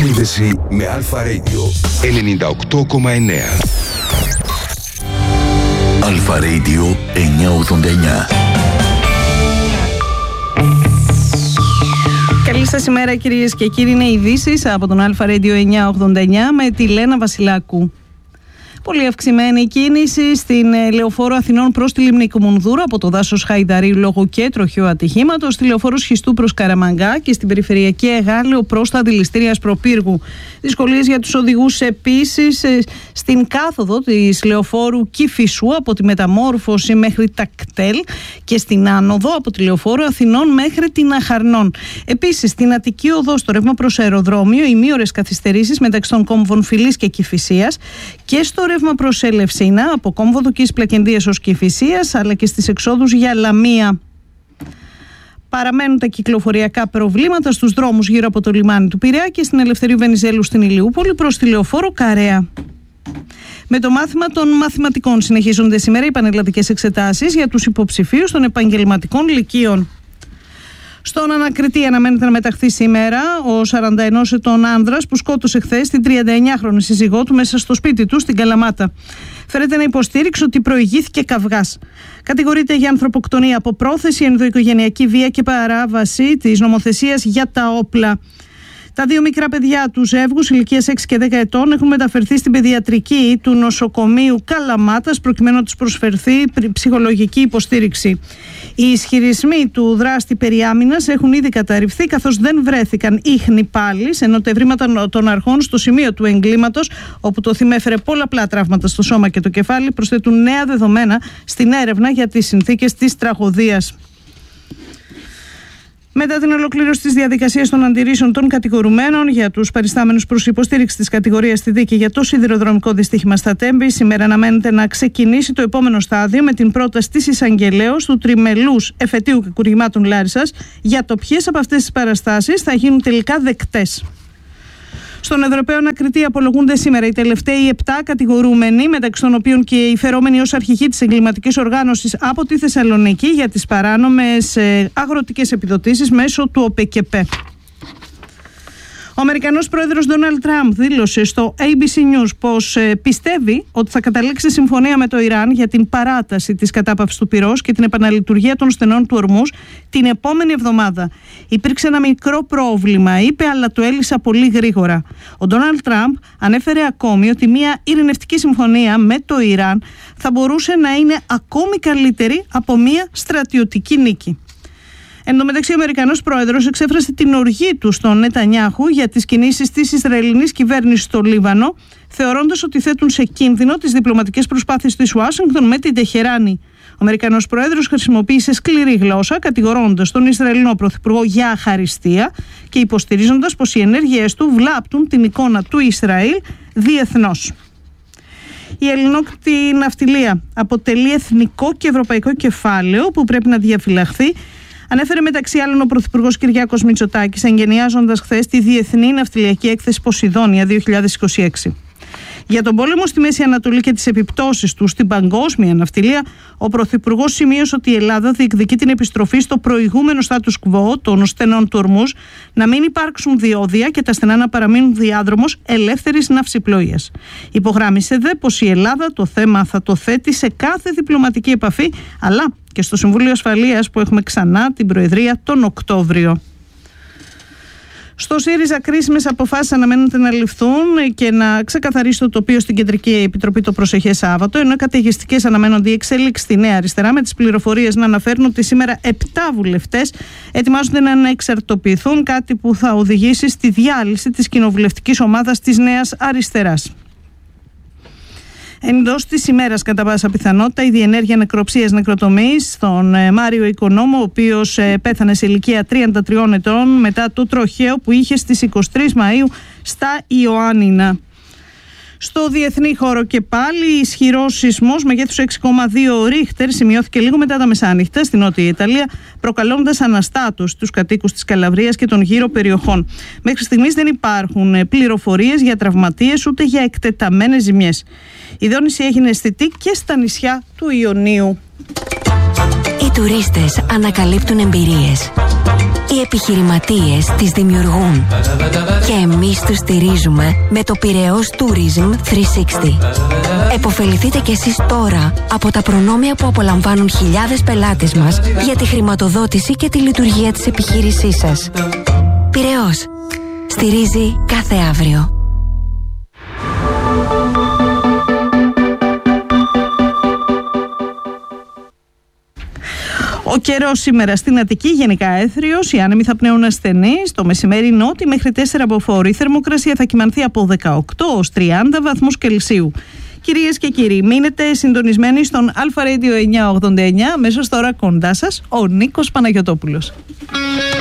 Σύνδεση με Αλφα Radio 98,9. Αλφα Radio 989. Καλή σας ημέρα κυρίες και κύριοι, είναι ειδήσεις από τον Αλφα Radio 989 με τη Λένα Βασιλάκου. Πολύ αυξημένη κίνηση στην Λεωφόρο Αθηνών προς τη Λίμνη Κομουνδούρου από το δάσος Χαϊδαρίου λόγω και τροχαίου ατυχήματος, στη Λεωφόρο Σχιστού προς Καραμαγκά και στην περιφερειακή Εγάλεο προς τα αντιληστήρια Ασπροπύργου. Δυσκολίες για τους οδηγούς επίσης στην κάθοδο της Λεωφόρου Κηφισού από τη Μεταμόρφωση μέχρι τα Κτέλ και στην άνοδο από τη Λεωφόρο Αθηνών μέχρι την Αχαρνών. Επίσης στην Αττική Οδό στο ρεύμα προς αεροδρόμιο, ημίωρες καθυστερήσεις μεταξύ των κόμβων Φιλής και Κηφισίας και στο ρεύμα προς Ελευσίνα από κόμβο Δουκής Πλακεντίας ως Κηφισίας, αλλά και στις εξόδους για Λαμία. Παραμένουν τα κυκλοφοριακά προβλήματα στους δρόμους γύρω από το λιμάνι του Πειραιά και στην Ελευθερίου Βενιζέλου στην Ηλιούπολη προς τη Λεωφόρο Καρέα. Με το μάθημα των μαθηματικών συνεχίζονται σήμερα οι πανελλαδικές εξετάσεις για τους υποψηφίους των επαγγελματικών λυκείων. Στον ανακριτή αναμένεται να μεταχθεί σήμερα ο 41 ετών άνδρας που σκότωσε χθες την 39χρονη σύζυγό του μέσα στο σπίτι του στην Καλαμάτα. Φέρεται να υποστήριξε ότι προηγήθηκε καυγάς. Κατηγορείται για ανθρωποκτονία από πρόθεση, ενδοοικογενειακή βία και παράβαση της νομοθεσίας για τα όπλα. Τα δύο μικρά παιδιά του ζεύγους ηλικίας 6 και 10 ετών έχουν μεταφερθεί στην παιδιατρική του νοσοκομείου Καλαμάτας προκειμένου να τους προσφερθεί ψυχολογική υποστήριξη. Οι ισχυρισμοί του δράστη περί άμυνας έχουν ήδη καταρριφθεί καθώς δεν βρέθηκαν ίχνη πάλης, ενώ τα ευρήματα των αρχών στο σημείο του εγκλήματος, όπου το θύμα έφερε πολλαπλά τραύματα στο σώμα και το κεφάλι, προσθέτουν νέα δεδομένα στην έρευνα για τις συνθήκες της τραγωδίας. Μετά την ολοκλήρωση της διαδικασίας των αντιρρήσεων των κατηγορουμένων για τους παριστάμενους προς υποστήριξη της κατηγορίας στη δίκη για το σιδηροδρομικό δυστύχημα στα Τέμπη, σήμερα αναμένεται να ξεκινήσει το επόμενο στάδιο με την πρόταση της εισαγγελέως του τριμελούς εφετείου κακουργημάτων Λάρισσας για το ποιες από αυτές τις παραστάσεις θα γίνουν τελικά δεκτές. Στον Ευρωπαίο Ανακριτή απολογούνται σήμερα οι τελευταίοι 7 κατηγορούμενοι, μεταξύ των οποίων και οι φερόμενοι ως αρχηγοί της εγκληματικής οργάνωσης από τη Θεσσαλονίκη για τις παράνομες αγροτικές επιδοτήσεις μέσω του ΟΠΕΚΕΠΕ. Ο Αμερικανός πρόεδρος Ντόναλντ Τραμπ δήλωσε στο ABC News πως πιστεύει ότι θα καταλήξει συμφωνία με το Ιράν για την παράταση της κατάπαυσης του πυρός και την επαναλειτουργία των στενών του Ορμούζ την επόμενη εβδομάδα. Υπήρξε ένα μικρό πρόβλημα, είπε, αλλά το έλυσα πολύ γρήγορα. Ο Ντόναλντ Τραμπ ανέφερε ακόμη ότι μια ειρηνευτική συμφωνία με το Ιράν θα μπορούσε να είναι ακόμη καλύτερη από μια στρατιωτική νίκη. Εν τω μεταξύ, ο Αμερικανός πρόεδρος εξέφρασε την οργή του στον Νετανιάχου για τις κινήσεις της Ισραηλινής κυβέρνησης στο Λίβανο, θεωρώντας ότι θέτουν σε κίνδυνο τις διπλωματικές προσπάθειες της Ουάσιγκτον με την Τεχεράνη. Ο Αμερικανός πρόεδρος χρησιμοποίησε σκληρή γλώσσα, κατηγορώντας τον Ισραηλινό πρωθυπουργό για αχαριστία και υποστηρίζοντας πως οι ενέργειές του βλάπτουν την εικόνα του Ισραήλ διεθνώς. Η ελληνόκτητη ναυτιλία αποτελεί εθνικό και ευρωπαϊκό κεφάλαιο που πρέπει να διαφυλαχθεί, ανέφερε μεταξύ άλλων ο Πρωθυπουργός Κυριάκος Μητσοτάκης, εγγενιάζοντας χθες τη Διεθνή Ναυτιλιακή Έκθεση Ποσειδόνια 2026. Για τον πόλεμο στη Μέση Ανατολή και τις επιπτώσεις του στην παγκόσμια ναυτιλία, ο Πρωθυπουργός σημείωσε ότι η Ελλάδα διεκδικεί την επιστροφή στο προηγούμενο status quo των στενών του Ορμούζ, να μην υπάρξουν διόδια και τα στενά να παραμείνουν διάδρομος ελεύθερης ναυσιπλοείας. Υπογράμμισε δε πως η Ελλάδα το θέμα θα το θέτει σε κάθε διπλωματική επαφή, αλλά και στο Συμβούλιο Ασφαλείας που έχουμε ξανά την Προεδρία τον Οκτώβριο. Στο ΣΥΡΙΖΑ κρίσιμες αποφάσεις αναμένονται να ληφθούν και να ξεκαθαρίσει το τοπίο στην Κεντρική Επιτροπή το προσεχές Σάββατο, ενώ καταιγιστικές αναμένονται οι εξέλιξεις στη Νέα Αριστερά, με τις πληροφορίες να αναφέρουν ότι σήμερα 7 βουλευτές ετοιμάζονται να εξαρτοποιηθούν, κάτι που θα οδηγήσει στη διάλυση της κοινοβουλευτικής ομάδας της Νέας Αριστεράς. Εντός της ημέρας, κατά πάσα πιθανότητα, η διενέργεια νεκροψίας νεκροτομής στον Μάριο Οικονόμο, ο οποίος πέθανε σε ηλικία 33 ετών μετά το τροχαίο που είχε στις 23 Μαΐου στα Ιωάννινα. Στο διεθνή χώρο και πάλι, ισχυρός σεισμός μεγέθους 6,2 ρίχτερ σημειώθηκε λίγο μετά τα μεσάνυχτα στη Νότια Ιταλία, προκαλώντας αναστάτωση τους κατοίκους της Καλαβρίας και των γύρω περιοχών. Μέχρι στιγμής δεν υπάρχουν πληροφορίες για τραυματίες ούτε για εκτεταμένες ζημιές. Η δόνηση έγινε αισθητή και στα νησιά του Ιωνίου. Οι τουρίστες ανακαλύπτουν εμπειρίες. Οι επιχειρηματίες τις δημιουργούν και εμείς τους στηρίζουμε με το Πειραιώς Tourism 360. Εποφεληθείτε κι εσείς τώρα από τα προνόμια που απολαμβάνουν χιλιάδες πελάτες μας για τη χρηματοδότηση και τη λειτουργία της επιχείρησής σας. Πειραιώς. Στηρίζει κάθε αύριο. Ο καιρός σήμερα στην Αττική γενικά έθριος, οι άνεμοι θα πνέουν ασθενείς, το μεσημέρι νότι μέχρι 4 αποφόροι. Η θερμοκρασία θα κυμανθεί από 18 ως 30 βαθμούς Κελσίου. Κυρίες και κύριοι, μείνετε συντονισμένοι στον Αλφα Radio 989, αμέσως τώρα κοντά σας ο Νίκος Παναγιωτόπουλος.